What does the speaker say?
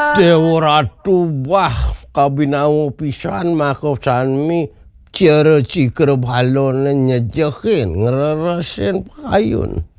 Dewa Ratu wah kabinamu pisan mako sanmi cara cikra balon nyejekin ngereresin payun.